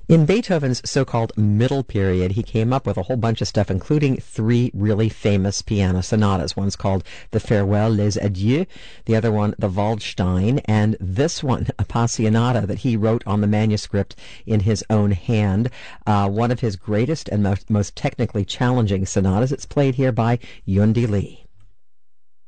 In Beethoven's so-called middle period, he came up with a whole bunch of stuff, including three really famous piano sonatas. One's called The Farewell, Les Adieux, the other one, The Waldstein, and this one, Appassionata, that he wrote on the manuscript in his own hand. One of his greatest and most technically challenging sonatas. It's played here by Yundi Lee.